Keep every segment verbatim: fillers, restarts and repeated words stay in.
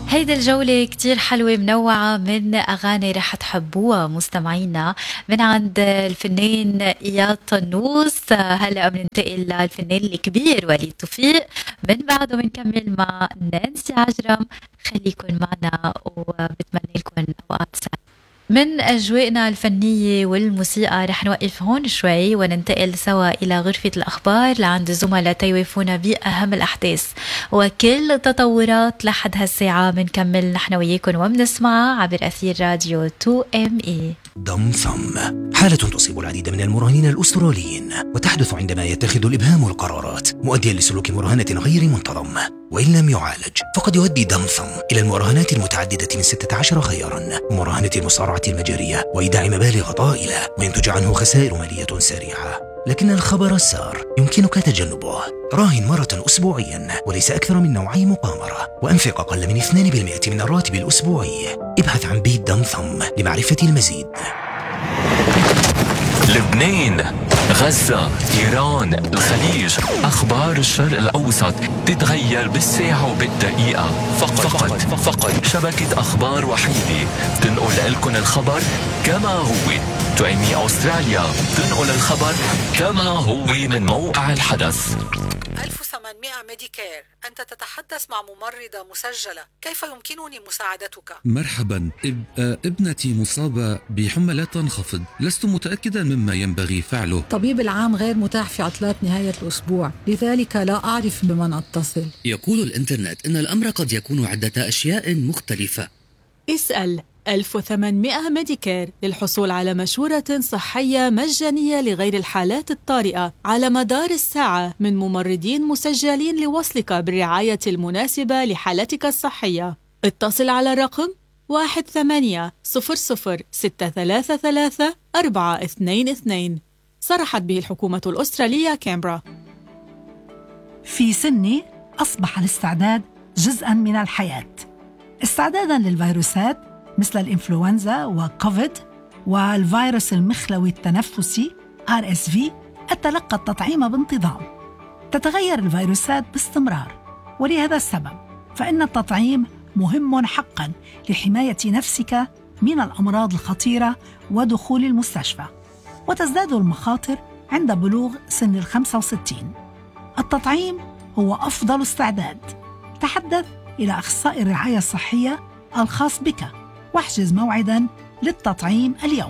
هيدا الجولة كتير حلوة منوعة من أغاني رح تحبوها مستمعينا من عند الفنان إياد طنوس. هلأ بننتقل للفنان الكبير وليد توفيق، من بعده بنكمل مع نانسي عجرم. خليكن معنا وبتمنى لكم أوقات سعيدة من أجوائنا الفنية والموسيقى. رح نوقف هون شوي وننتقل سوا إلى غرفة الأخبار لعند زملاء تيوافونا بأهم الأحداث وكل التطورات لحد هالساعة. بنكمل نحن وياكم وبنسمع عبر أثير راديو تو إم إي. ضمثم حالة تصيب العديد من المراهنين الأستراليين، وتحدث عندما يتخذ الإبهام القرارات مؤديا لسلوك مراهنة غير منتظم، وإن لم يعالج فقد يؤدي ضمثم إلى المراهنات المتعددة من ستة عشر خيارا، مراهنة المصارعة المجارية وإيداع مبالغ طائلة، وينتج عنه خسائر مالية سريعة. لكن الخبر السار يمكنك تجنبه. راهن مرة أسبوعيا وليس أكثر من نوعي مقامرة، وأنفق أقل من اثنين بالمئة من الراتب الأسبوعي. ابحث عن بيت ضمثم لمعرفة المزيد. لبنان، غزة، إيران، الخليج، أخبار الشرق الأوسط تتغير بالساعة وبالدقيقة. فقط فقط, فقط شبكة أخبار وحيدة تنقل لكم الخبر كما هو. تؤمي أستراليا تنقل الخبر كما هو من موقع الحدث. ألف وثمانمئة ميديكير، أنت تتحدث مع ممرضة مسجلة، كيف يمكنني مساعدتك؟ مرحبا، إب... ابنتي مصابة بحمى لا تنخفض، لست متأكدا مما ينبغي فعله. طبيب العام غير متاح في عطلات نهاية الأسبوع، لذلك لا أعرف بمن أتصل. يقول الإنترنت إن الأمر قد يكون عدة أشياء مختلفة. اسأل ألف وثمانمئة ميديكير للحصول على مشورة صحية مجانية لغير الحالات الطارئة على مدار الساعة من ممرضين مسجلين لوصلك بالرعاية المناسبة لحالتك الصحية. اتصل على الرقم واحد ثمانية صفر صفر ستة ثلاثة ثلاثة أربعة اثنين اثنين. صرحت به الحكومة الأسترالية كامبرا. في سني أصبح الاستعداد جزءاً من الحياة، استعداداً للفيروسات مثل الإنفلونزا وكوفيد والفيروس المخلوي التنفسي آر إس في. أتلقى التطعيم بانتظام. تتغير الفيروسات باستمرار، ولهذا السبب فإن التطعيم مهم حقاً لحماية نفسك من الأمراض الخطيرة ودخول المستشفى، وتزداد المخاطر عند بلوغ سن الخمسة وستين. التطعيم هو أفضل استعداد. تحدث إلى أخصائي الرعاية الصحية الخاص بك واحجز موعداً للتطعيم اليوم.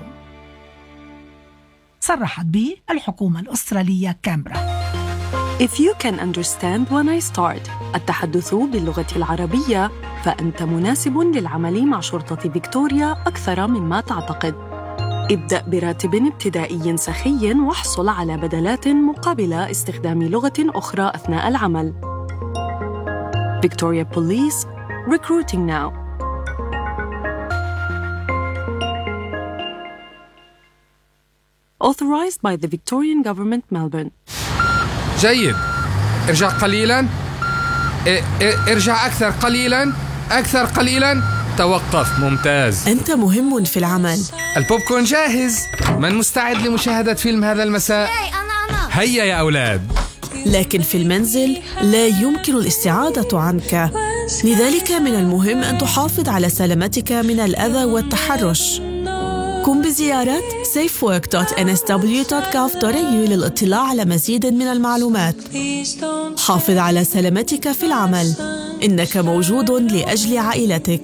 صرحت به الحكومة الأسترالية كامبرا. If you can understand when I start التحدث باللغة العربية، فأنت مناسب للعمل مع شرطة فيكتوريا أكثر مما تعتقد. ابدأ براتب ابتدائي سخي واحصل على بدلات مقابل استخدام لغة أخرى أثناء العمل. Victoria Police, recruiting now. Authorized by the Victorian Government, Melbourne. جيد. ارجع قليلاً. ارجع أكثر قليلاً. أكثر قليلاً. توقف. ممتاز. أنت مهم في العمل. البوب كورن جاهز. من مستعد لمشاهدة فيلم هذا المساء؟ هيا يا أولاد. لكن في المنزل لا يمكن الاستعادة عنك، لذلك من المهم أن تحافظ على سلامتك من الأذى والتحرش. قم بزيارة safe work dot n s w dot gov dot a u للاطلاع على مزيد من المعلومات. حافظ على سلامتك في العمل، إنك موجود لأجل عائلتك.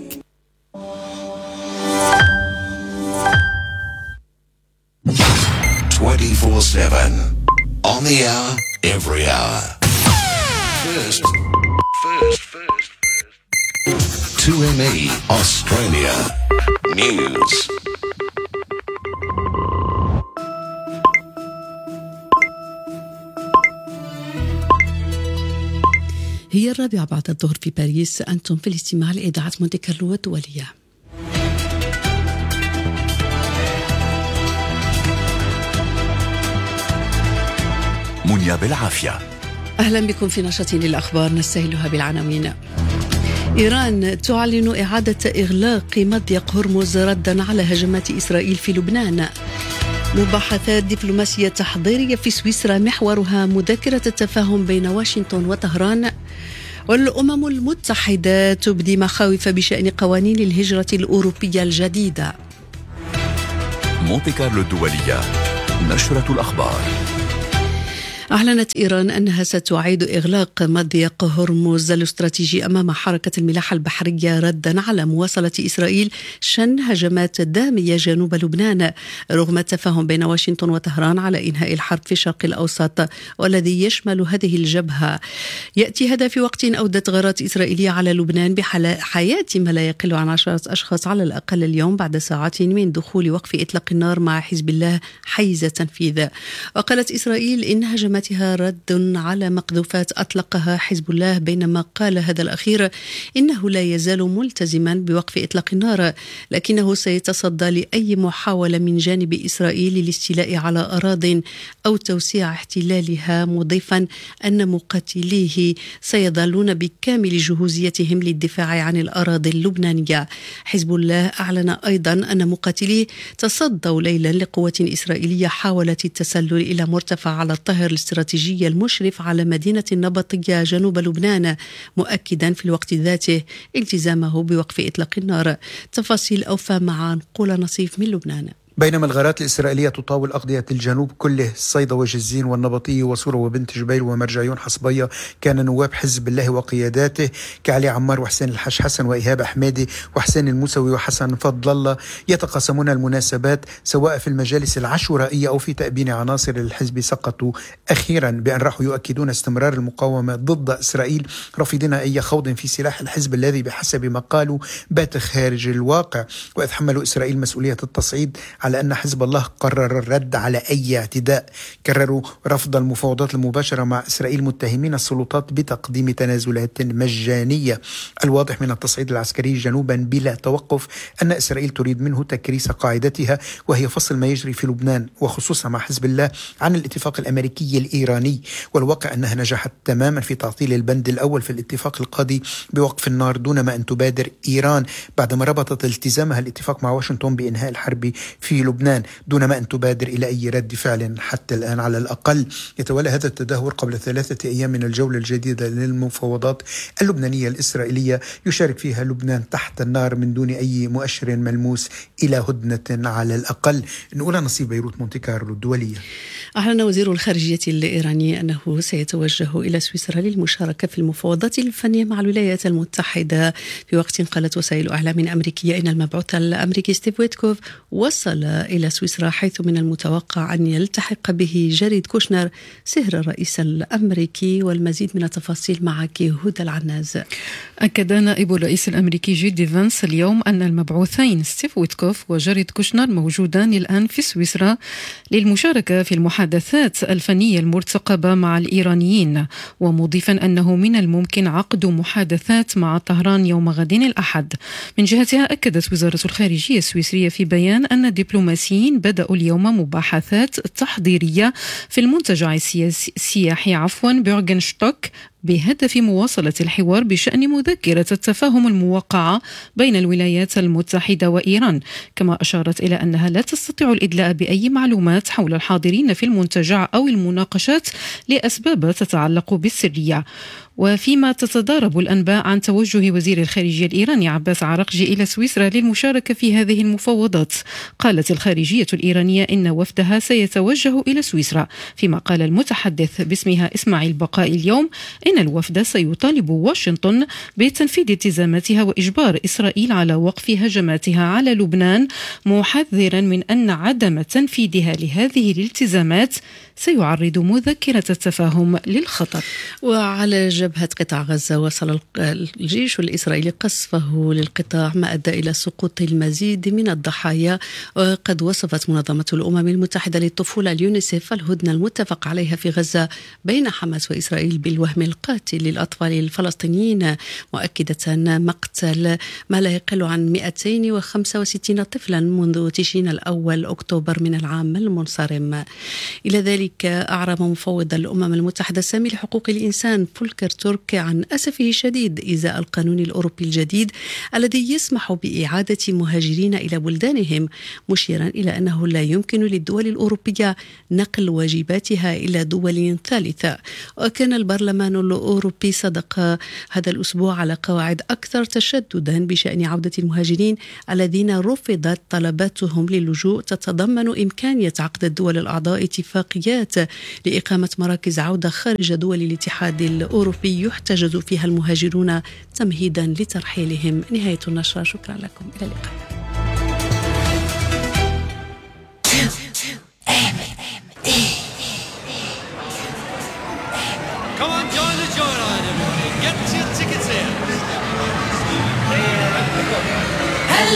twenty-four seven on the hour, every hour. First, first, first, first. two M E Australia News. هي الرابعة بعد الظهر في باريس. أنتم في الاستماع لإذاعة مونتي كارلو الدولية. منيا بالعافية. أهلا بكم في نشرة للأخبار نستهلها بالعناوين. إيران تعلن إعادة إغلاق مضيق هرمز ردا على هجمات إسرائيل في لبنان. مباحثات دبلوماسية تحضيرية في سويسرا محورها مذكرة التفاهم بين واشنطن وطهران. والأمم المتحدة تبدي مخاوف بشأن قوانين الهجرة الأوروبية الجديدة. مونتي كارلو الدولية، نشرة الأخبار. أعلنت إيران أنها ستعيد إغلاق مضيق هرمز الاستراتيجي أمام حركة الملاحة البحرية ردا على مواصلة إسرائيل شن هجمات دامية جنوب لبنان رغم التفاهم بين واشنطن وطهران على إنهاء الحرب في الشرق الأوسط والذي يشمل هذه الجبهة. يأتي هذا في وقت أودت غارات إسرائيلية على لبنان بحياة ما لا يقل عن عشرة أشخاص على الأقل اليوم بعد ساعات من دخول وقف إطلاق النار مع حزب الله حيز تنفيذ. وقالت إسرائيل إن هجمات رد على مقذوفات أطلقها حزب الله، بينما قال هذا الأخير إنه لا يزال ملتزما بوقف إطلاق النار، لكنه سيتصدى لأي محاولة من جانب إسرائيل للاستيلاء على أراضٍ أو توسيع احتلالها، مضيفا أن مقاتليه سيظلون بكامل جهوزيتهم للدفاع عن الأراضي اللبنانية. حزب الله أعلن أيضا أن مقاتليه تصدوا ليلا لقوة إسرائيلية حاولت التسلل إلى مرتفع على الطهر الاستراتيجي المشرف على مدينة النبطية جنوب لبنان، مؤكدا في الوقت ذاته التزامه بوقف إطلاق النار. تفاصيل أوفى مع نقول نصيف من لبنان. بينما الغارات الإسرائيلية تطاول أغذية الجنوب كله، الصيدا وجزين والنبطية وصورة وبنت جبيل ومرجعيون حصبية، كان نواب حزب الله وقياداته كعلي عمار وحسين الحش حسن وإيهاب حمادي وحسين الموسوي وحسن فضل الله يتقاسمون المناسبات سواء في المجالس العشوائية أو في تأبين عناصر الحزب. سقطوا أخيرا بأن راحوا يؤكدون استمرار المقاومة ضد إسرائيل، رافضين أي خوض في سلاح الحزب الذي بحسب ما قالوا بات خارج الواقع. ويتحمل إسرائيل مسؤولية التصعيد على أن حزب الله قرر الرد على أي اعتداء. كرروا رفض المفاوضات المباشرة مع إسرائيل، متهمين السلطات بتقديم تنازلات مجانية. الواضح من التصعيد العسكري جنوبا بلا توقف أن إسرائيل تريد منه تكريس قاعدتها، وهي فصل ما يجري في لبنان وخصوصا مع حزب الله عن الاتفاق الأمريكي الإيراني. والواقع أنها نجحت تماما في تعطيل البند الأول في الاتفاق القاضي بوقف النار دون ما أن تبادر إيران بعدما ربطت التزامها الاتفاق مع واشنطن بإنهاء الحرب في لبنان دون ما أن تبادر إلى أي رد فعل حتى الآن على الأقل. يتولى هذا التدهور قبل ثلاثة أيام من الجولة الجديدة للمفاوضات اللبنانية الإسرائيلية يشارك فيها لبنان تحت النار من دون أي مؤشر ملموس إلى هدنة على الأقل. نقول نصيب بيروت مونتي كارلو الدولية. أعلن وزير الخارجية الإيراني أنه سيتوجه إلى سويسرا للمشاركة في المفاوضات الفنية مع الولايات المتحدة، في وقت قالت وسائل أعلام أمريكية إن المبعوث الأمريكي ستيف ويتكوف وصل إلى سويسرا، حيث من المتوقع أن يلتحق به جاريد كوشنر سهر الرئيس الأمريكي. والمزيد من التفاصيل معك هدى العناز. أكد نائب الرئيس الأمريكي جي دي فانس اليوم أن المبعوثين ستيف ويتكوف وجاريد كوشنر موجودان الآن في سويسرا للمشاركة في المحادثات الفنية المرتقبة مع الإيرانيين، ومضيفا أنه من الممكن عقد محادثات مع طهران يوم غد الأحد. من جهتها أكدت وزارة الخارجية السويسرية في بيان أن الدبلوماسيين بدأوا اليوم مباحثات تحضيرية في المنتجع السياحي عفوا بيرغنشتوك بهدف مواصلة الحوار بشأن مذكرة التفاهم الموقعة بين الولايات المتحدة وإيران، كما أشارت إلى أنها لا تستطيع الإدلاء بأي معلومات حول الحاضرين في المنتجع أو المناقشات لأسباب تتعلق بالسرية. وفيما تتضارب الأنباء عن توجه وزير الخارجية الإيراني عباس عراقجي إلى سويسرا للمشاركة في هذه المفاوضات، قالت الخارجية الإيرانية إن وفدها سيتوجه إلى سويسرا، فيما قال المتحدث باسمها إسماعيل بقاء اليوم إن الوفد سيطالب واشنطن بتنفيذ التزاماتها وإجبار إسرائيل على وقف هجماتها على لبنان، محذرا من أن عدم تنفيذها لهذه الالتزامات سيعرض مذكرة التفاهم للخطر. وعلى جبهة قطاع غزة وصل الجيش الإسرائيلي قصفه للقطاع ما أدى إلى سقوط المزيد من الضحايا. وقد وصفت منظمة الأمم المتحدة للطفولة اليونيسيف الهدنة المتفق عليها في غزة بين حماس وإسرائيل بالوهم القاتل للأطفال الفلسطينيين، مؤكدة مقتل ما لا يقل عن مئتين وخمسة وستين طفلا منذ تشرين الأول أكتوبر من العام المنصرم. إلى ذلك أعرب مفوض الأمم المتحدة السامي لحقوق الإنسان فولكر تورك عن أسفه الشديد إزاء القانون الأوروبي الجديد الذي يسمح بإعادة مهاجرين إلى بلدانهم، مشيرا إلى أنه لا يمكن للدول الأوروبية نقل واجباتها إلى دول ثالثة. وكان البرلمان الأوروبي صدق هذا الأسبوع على قواعد أكثر تشددا بشأن عودة المهاجرين الذين رفضت طلباتهم للجوء، تتضمن إمكانية عقد الدول الأعضاء اتفاقيات لإقامة مراكز عودة خارج دول الاتحاد الأوروبي يحتجز فيها المهاجرون تمهيدا لترحيلهم. نهاية النشرة، شكرا لكم، إلى اللقاء. Come on, join the joyride, everybody. Get your tickets here.